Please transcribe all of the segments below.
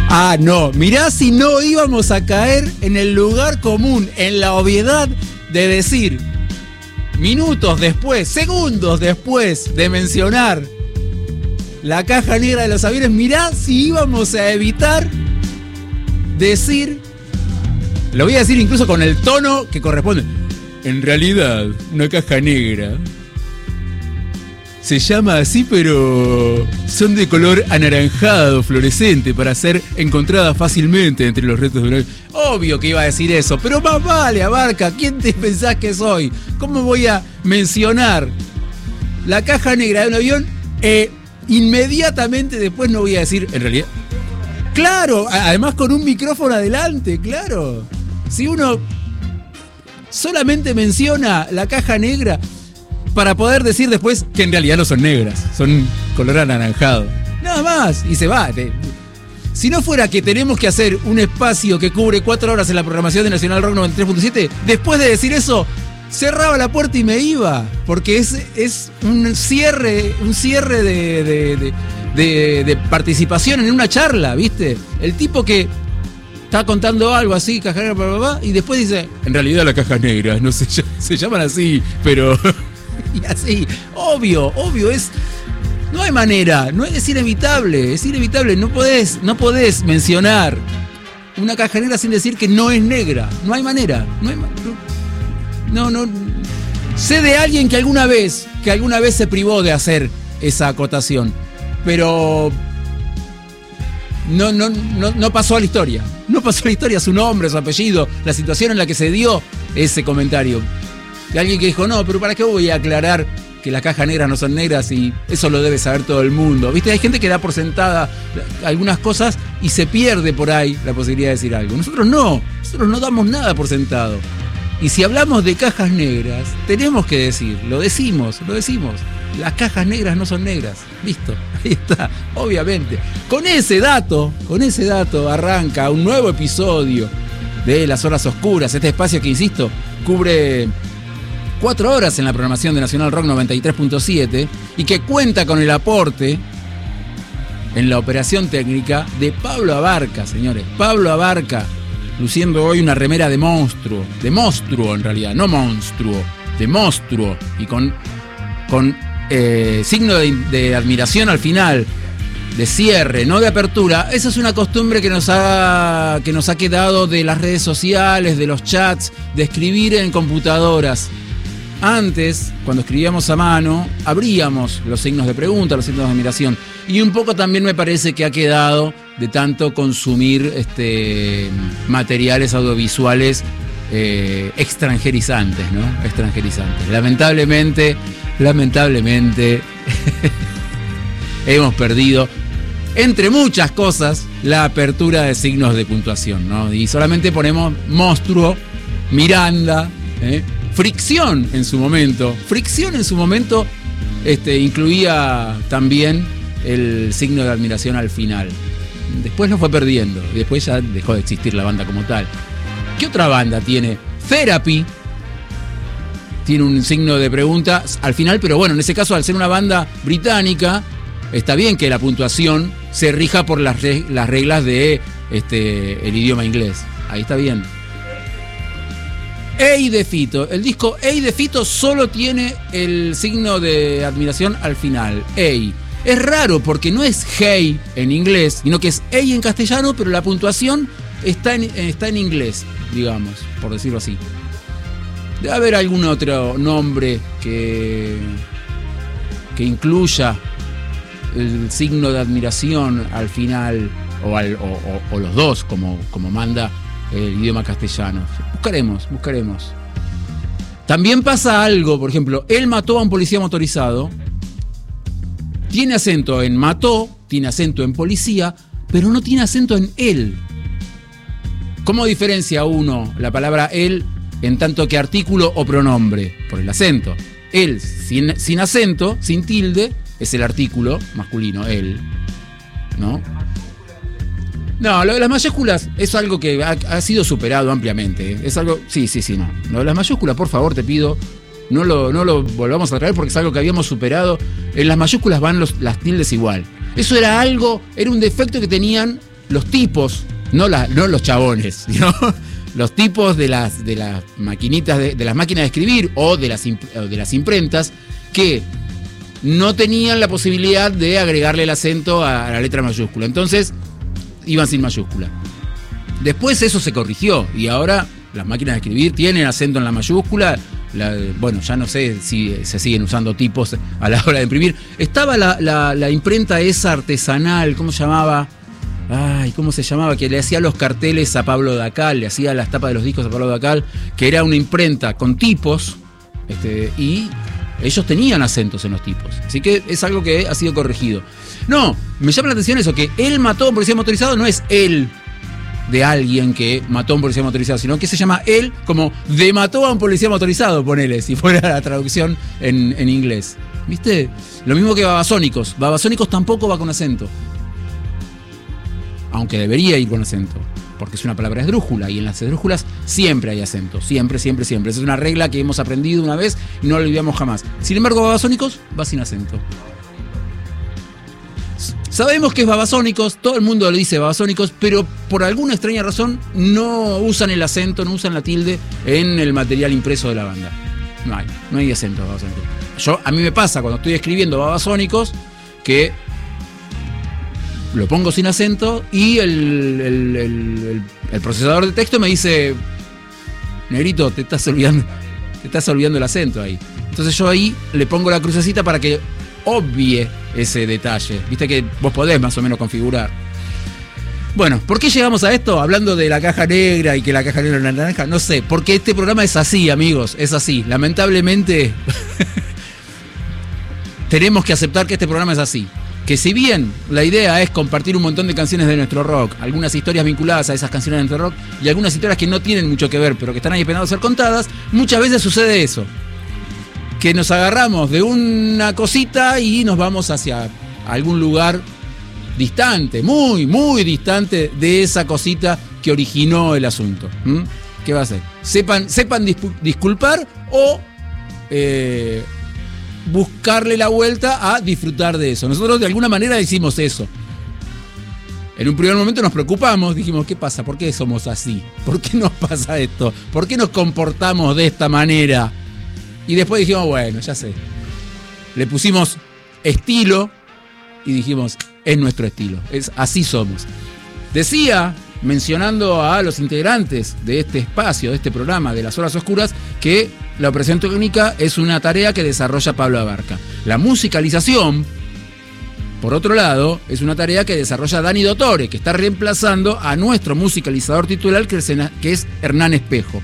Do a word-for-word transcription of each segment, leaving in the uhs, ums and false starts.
Ah, no, mirá si no íbamos a caer en el lugar común, en la obviedad de decir, minutos después, segundos después de mencionar la caja negra de los aviones, mirá si íbamos a evitar decir, lo voy a decir incluso con el tono que corresponde, en realidad, una caja negra se llama así, pero son de color anaranjado, fluorescente, para ser encontrada fácilmente entre los restos de un avión. Obvio que iba a decir eso, pero más vale, Abarca, ¿quién te pensás que soy? ¿Cómo voy a mencionar la caja negra de un avión? Eh, inmediatamente después no voy a decir, en realidad... Claro, además con un micrófono adelante, claro. Si uno solamente menciona la caja negra... para poder decir después que en realidad no son negras, son color anaranjado. Nada más, y se va. Si no fuera que tenemos que hacer un espacio que cubre cuatro horas en la programación de Nacional Rock noventa y tres punto siete, después de decir eso, cerraba la puerta y me iba. Porque es, es un cierre, un cierre de, de, de, de, de participación en una charla, ¿viste? El tipo que está contando algo así, caja negra, bla, bla, bla, y después dice, en realidad las cajas negras, no se, se llaman así, pero... Y así, obvio, obvio, es. No hay manera, no es inevitable, es inevitable. No podés, no podés mencionar una caja negra sin decir que no es negra. No hay manera. No hay no, no, no. Sé de alguien que alguna vez, que alguna vez se privó de hacer esa acotación. Pero no, no, no, no pasó a la historia. No pasó a la historia su nombre, su apellido, la situación en la que se dio ese comentario. Y alguien que dijo, no, pero ¿para qué voy a aclarar que las cajas negras no son negras y eso lo debe saber todo el mundo? ¿Viste? Hay gente que da por sentada algunas cosas y se pierde por ahí la posibilidad de decir algo. Nosotros no, nosotros no damos nada por sentado. Y si hablamos de cajas negras, tenemos que decir, lo decimos, lo decimos. Las cajas negras no son negras. Listo, ahí está, obviamente. Con ese dato, con ese dato arranca un nuevo episodio de Las Horas Oscuras, este espacio que, insisto, cubre... cuatro horas en la programación de Nacional Rock noventa y tres punto siete y que cuenta con el aporte en la operación técnica de Pablo Abarca, señores. Pablo Abarca, luciendo hoy una remera de monstruo, de monstruo en realidad, no monstruo, de monstruo, y con, con eh, signo de, de admiración al final, de cierre, no de apertura. Esa es una costumbre que nos ha, que nos ha quedado de las redes sociales, de los chats, de escribir en computadoras. Antes, cuando escribíamos a mano, abríamos los signos de pregunta, los signos de admiración. Y un poco también me parece que ha quedado de tanto consumir este, materiales audiovisuales eh, extranjerizantes, ¿no? Extranjerizantes. Lamentablemente, lamentablemente, hemos perdido, entre muchas cosas, la apertura de signos de puntuación, ¿no? Y solamente ponemos monstruo, Miranda, ¿eh? Fricción en su momento. Fricción en su momento este, incluía también el signo de admiración al final. Después lo fue perdiendo. Y después ya dejó de existir la banda como tal. ¿Qué otra banda tiene? Therapy tiene un signo de pregunta al final, pero bueno, en ese caso, al ser una banda británica, está bien que la puntuación se rija por las, reg- las reglas de este, el idioma inglés. Ahí está bien. Hey de Fito, el disco Hey de Fito solo tiene el signo de admiración al final. Hey. Es raro porque no es hey en inglés, sino que es hey en castellano, pero la puntuación está en, está en inglés, digamos, por decirlo así. Debe haber algún otro nombre que, que incluya el signo de admiración al final, o, al, o, o, o los dos, como, como manda el idioma castellano. Buscaremos, buscaremos. También pasa algo, por ejemplo, él mató a un policía motorizado. Tiene acento en mató, tiene acento en policía, pero no tiene acento en él. ¿Cómo diferencia uno la palabra él en tanto que artículo o pronombre? Por el acento. Él, sin, sin acento, sin tilde, es el artículo masculino, él, ¿no? No, lo de las mayúsculas es algo que ha, ha sido superado ampliamente. Es algo, sí, sí, sí, no. Lo de las mayúsculas, por favor, te pido, no lo, no lo volvamos a traer porque es algo que habíamos superado. En las mayúsculas van los, las tildes igual. Eso era algo, era un defecto que tenían los tipos, no, la, no los chabones, sino los tipos de las, de las maquinitas, de, de las máquinas de escribir o de las, o de las imprentas que no tenían la posibilidad de agregarle el acento a la letra mayúscula. Entonces, iban sin mayúscula. Después eso se corrigió y ahora las máquinas de escribir tienen acento en la mayúscula. La, bueno, ya no sé si se siguen usando tipos a la hora de imprimir. Estaba la, la, la imprenta esa artesanal, ¿cómo se llamaba? Ay, ¿cómo se llamaba? Que le hacía los carteles a Pablo Dacal, le hacía las tapas de los discos a Pablo Dacal, que era una imprenta con tipos, este, y ellos tenían acentos en los tipos. Así que es algo que ha sido corregido. No, me llama la atención eso, que él mató a un policía motorizado, no es él de alguien que mató a un policía motorizado, sino que se llama él como de mató a un policía motorizado, ponele, si fuera la traducción en, en inglés. ¿Viste? Lo mismo que Babasónicos. Babasónicos tampoco va con acento. Aunque debería ir con acento, porque es una palabra esdrújula, y en las esdrújulas siempre hay acento, siempre, siempre, siempre. Esa es una regla que hemos aprendido una vez y no la olvidamos jamás. Sin embargo, Babasónicos va sin acento. Sabemos que es Babasónicos, todo el mundo le dice Babasónicos, pero por alguna extraña razón no usan el acento, no usan la tilde en el material impreso de la banda. No hay, no hay acento Babasónicos. Yo, a mí me pasa cuando estoy escribiendo Babasónicos que lo pongo sin acento y el, el, el, el, el procesador de texto me dice: negrito, te estás olvidando, te estás olvidando el acento ahí. Entonces yo ahí le pongo la crucecita para que obvie ese detalle. Viste que vos podés más o menos configurar. Bueno, ¿por qué llegamos a esto? Hablando de la caja negra y que la caja negra es una naranja. No sé, porque este programa es así, amigos, es así. Lamentablemente tenemos que aceptar que este programa es así. Que si bien la idea es compartir un montón de canciones de nuestro rock, algunas historias vinculadas a esas canciones de nuestro rock y algunas historias que no tienen mucho que ver, pero que están ahí esperando a ser contadas, muchas veces sucede eso. Que nos agarramos de una cosita y nos vamos hacia algún lugar distante, muy, muy distante de esa cosita que originó el asunto. ¿Mm? ¿Qué va a hacer? Sepan, sepan dispu- disculpar o eh, buscarle la vuelta a disfrutar de eso. Nosotros de alguna manera hicimos eso. En un primer momento nos preocupamos, dijimos, ¿qué pasa? ¿Por qué somos así? ¿Por qué nos pasa esto? ¿Por qué nos comportamos de esta manera? Y después dijimos, bueno, ya sé. Le pusimos estilo y dijimos, es nuestro estilo. Es, así somos. Decía, mencionando a los integrantes de este espacio, de este programa, de las Horas Oscuras, que la operación técnica es una tarea que desarrolla Pablo Abarca. La musicalización, por otro lado, es una tarea que desarrolla Dani Dottore, que está reemplazando a nuestro musicalizador titular, que es Hernán Espejo.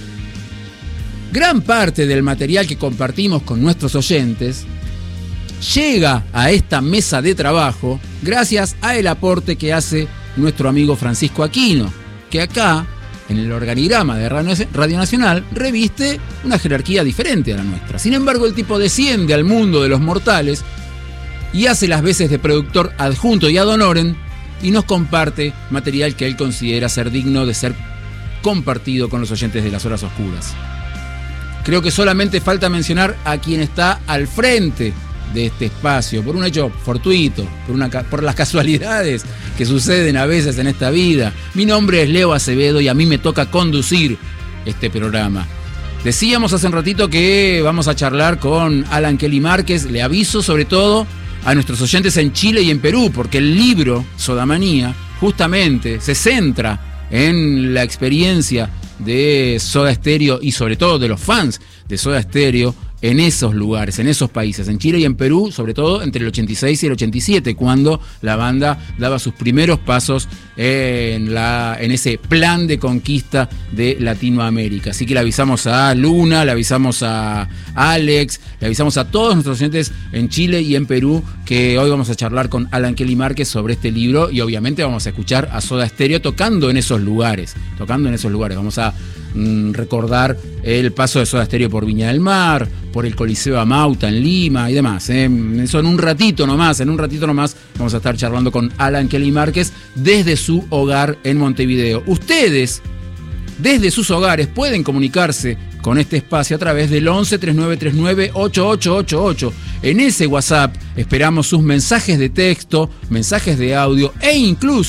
Gran parte del material que compartimos con nuestros oyentes llega a esta mesa de trabajo gracias al aporte que hace nuestro amigo Francisco Aquino, que acá, en el organigrama de Radio Nacional, reviste una jerarquía diferente a la nuestra. Sin embargo, el tipo desciende al mundo de los mortales y hace las veces de productor adjunto y ad honorem y nos comparte material que él considera ser digno de ser compartido con los oyentes de las Horas Oscuras. Creo que solamente falta mencionar a quien está al frente de este espacio, por un hecho fortuito, por, una, por las casualidades que suceden a veces en esta vida. Mi nombre es Leo Acevedo y a mí me toca conducir este programa. Decíamos hace un ratito que vamos a charlar con Alan Kelly Márquez. Le aviso sobre todo a nuestros oyentes en Chile y en Perú, porque el libro Sodamanía justamente se centra en la experiencia de Soda Stereo y sobre todo de los fans de Soda Stereo en esos lugares, en esos países, en Chile y en Perú, sobre todo entre el ochenta y seis y el ochenta y siete, cuando la banda daba sus primeros pasos en, la, en ese plan de conquista de Latinoamérica. Así que le avisamos a Luna, le avisamos a Alex, le avisamos a todos nuestros oyentes en Chile y en Perú que hoy vamos a charlar con Alan Kelly Márquez sobre este libro y obviamente vamos a escuchar a Soda Stereo tocando en esos lugares, tocando en esos lugares. Vamos a mm, recordar el paso de Soda Stereo por Viña del Mar, por el Coliseo Amauta en Lima y demás. ¿eh? Eso en un ratito nomás, en un ratito nomás vamos a estar charlando con Alan Kelly Márquez desde su hogar en Montevideo. Ustedes, desde sus hogares, pueden comunicarse con este espacio a través del once, treinta y nueve treinta y nueve, ochenta y ocho ochenta y ocho. En ese WhatsApp esperamos sus mensajes de texto, mensajes de audio e incluso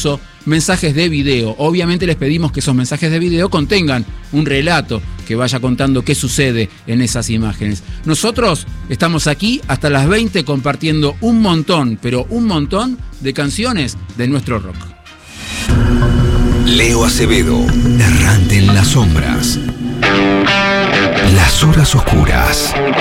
mensajes de video. Obviamente les pedimos que esos mensajes de video contengan un relato que vaya contando qué sucede en esas imágenes. Nosotros estamos aquí hasta las veinte compartiendo un montón, pero un montón de canciones de nuestro rock. Leo Acevedo, errante en las sombras. Las horas oscuras.